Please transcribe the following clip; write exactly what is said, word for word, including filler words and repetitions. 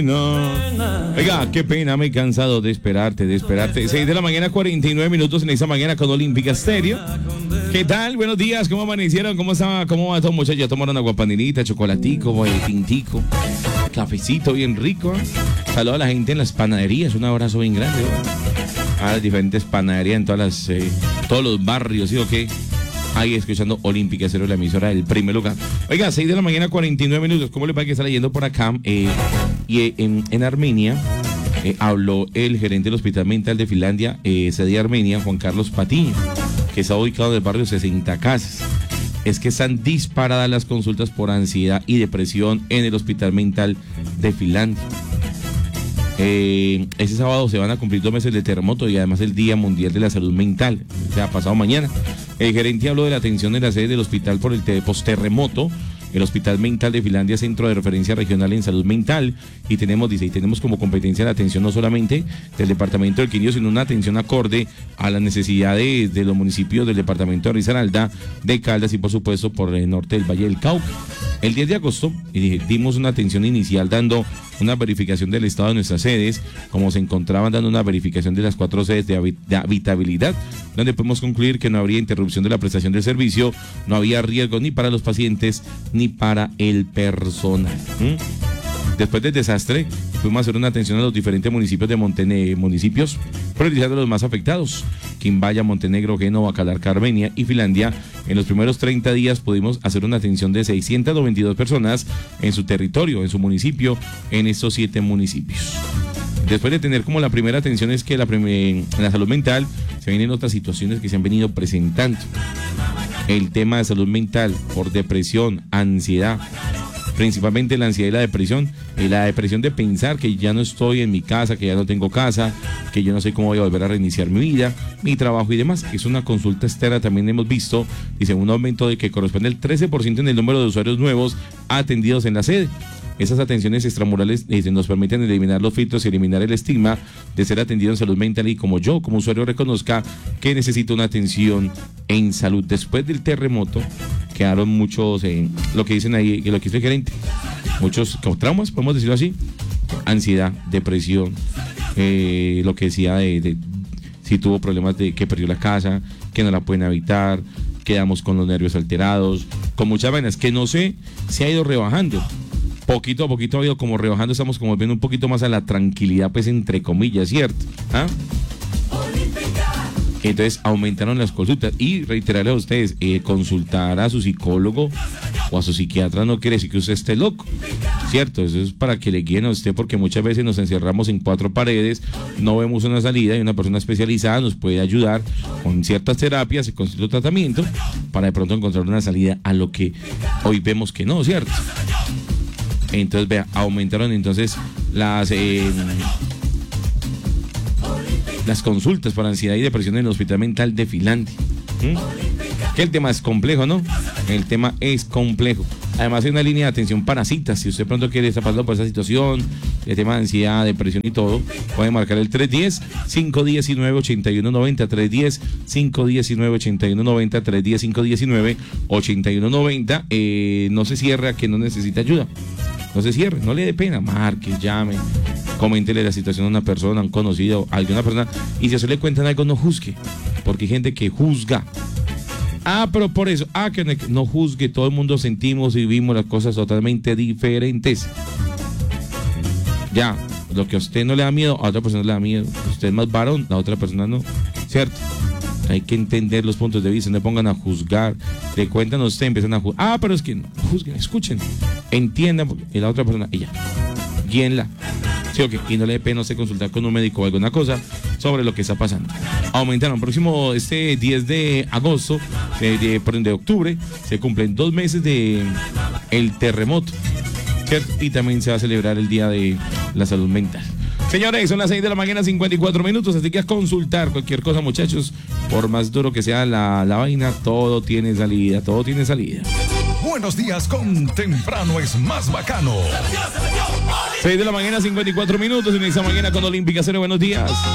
No. Oiga, qué pena, me he cansado de esperarte, de esperarte. seis de la mañana, cuarenta y nueve minutos en esta mañana con Olímpica Estéreo. ¿Qué tal? Buenos días, ¿cómo amanecieron? ¿Cómo está? ¿Cómo va todo, muchachos? Ya tomaron aguapanelita, chocolatico, eh, tintico, cafecito bien rico. Saludos a la gente en las panaderías, un abrazo bien grande. ¿no? A las diferentes panaderías en todas las, eh, todos los barrios, ¿sí o qué? Ahí escuchando Olímpica Estéreo, la emisora del primer lugar. Oiga, seis de la mañana, cuarenta y nueve minutos. ¿Cómo le parece que está leyendo por acá? Eh, y eh, en, en Armenia eh, habló el gerente del Hospital Mental de Finlandia, eh, sede de Armenia, Juan Carlos Patiño, que está ubicado en el barrio sesenta Casas. Es que están disparadas las consultas por ansiedad y depresión en el Hospital Mental de Finlandia. Eh, ese sábado se van a cumplir dos meses de terremoto y además el Día Mundial de la Salud Mental, o sea, pasado mañana. El gerente habló de la atención en la sede del hospital por el post-terremoto. El Hospital Mental de Finlandia, centro de referencia regional en salud mental, y tenemos, dice, y tenemos como competencia la atención no solamente del departamento del Quindío, sino una atención acorde a las necesidades de los municipios del departamento de Risaralda, de Caldas y por supuesto por el norte del Valle del Cauca. El diez de agosto eh, dimos una atención inicial dando una verificación del estado de nuestras sedes, como se encontraban dando una verificación de las cuatro sedes de, habit de habitabilidad, donde podemos concluir que no habría interrupción de la prestación del servicio, no había riesgo ni para los pacientes ni para el personal. ¿Mm? Después del desastre, fuimos a hacer una atención a los diferentes municipios de Montenegro, municipios, priorizando los más afectados: Quimbaya, Montenegro, Génova, Calarca, Armenia y Finlandia. En los primeros treinta días pudimos hacer una atención de seiscientas noventa y dos personas en su territorio, en su municipio, en estos siete municipios. Después de tener como la primera atención es que la en la salud mental se vienen otras situaciones que se han venido presentando. El tema de salud mental por depresión, ansiedad, principalmente la ansiedad y la depresión, y la depresión de pensar que ya no estoy en mi casa, que ya no tengo casa, que yo no sé cómo voy a volver a reiniciar mi vida, mi trabajo y demás. Es una consulta externa, también hemos visto, dice, un aumento de que corresponde al trece por ciento en el número de usuarios nuevos atendidos en la sede. Esas atenciones extramurales eh, nos permiten eliminar los filtros y eliminar el estigma de ser atendido en salud mental, y como yo, como usuario, reconozca que necesito una atención en salud. Después del terremoto quedaron muchos, eh, lo que dicen ahí, lo que dice el gerente, muchos como traumas, podemos decirlo así: ansiedad, depresión, eh, lo que decía de, de si tuvo problemas de que perdió la casa, que no la pueden habitar, quedamos con los nervios alterados, con muchas vainas que no sé, se ha ido rebajando. Poquito a poquito ha ido como rebajando, estamos como viendo un poquito más a la tranquilidad, pues entre comillas, ¿cierto? ¿Ah? Entonces aumentaron las consultas, y reiterarle a ustedes, eh, consultar a su psicólogo o a su psiquiatra no quiere decir que usted esté loco, ¿cierto? Eso es para que le guíen a usted, porque muchas veces nos encerramos en cuatro paredes, no vemos una salida, y una persona especializada nos puede ayudar con ciertas terapias y con cierto tratamiento para de pronto encontrar una salida a lo que hoy vemos que no, ¿cierto? Entonces, vea, aumentaron entonces las eh, las consultas por ansiedad y depresión en el Hospital Mental de Finlandia. ¿Mm? Que el tema es complejo, ¿no? El tema es complejo. Además hay una línea de atención para citas. Si usted pronto quiere estar pasando por esa situación, el tema de ansiedad, depresión y todo, puede marcar el tres uno cero, cinco uno nueve, ocho uno nueve cero, tres uno cero, cinco uno nueve, ocho uno nueve cero, tres uno cero, cinco uno nueve, ocho uno nueve cero. Eh, no se cierre a que no necesita ayuda. No se cierre, no le dé pena, marque, llame, coméntele la situación a una persona, a un conocido, a alguna persona, y si a usted le cuentan algo, no juzgue, porque hay gente que juzga. Ah, pero por eso, ah, que no juzgue, todo el mundo sentimos y vivimos las cosas totalmente diferentes. Ya, lo que a usted no le da miedo, a otra persona le da miedo. Usted es más varón, a otra persona no, ¿cierto? Hay que entender los puntos de vista, no pongan a juzgar, le cuentan a usted, empiezan a juzgar. Ah, pero es que no, juzguen, escuchen, entiendan, y la otra persona, ella, guíenla. Sí, okay. Y no le dé pena usted consultar con un médico o alguna cosa sobre lo que está pasando. Aumentaron, próximo este diez de agosto, de, de, de octubre, se cumplen dos meses de el terremoto, ¿cierto? Y también se va a celebrar el Día de la Salud Mental. Señores, son las seis de la mañana, cincuenta y cuatro minutos, así que a consultar cualquier cosa, muchachos. Por más duro que sea la, la vaina, todo tiene salida, todo tiene salida. Buenos días con Temprano es más bacano. seis de la mañana, cincuenta y cuatro minutos, en esta mañana con Olímpica Estéreo. Buenos días.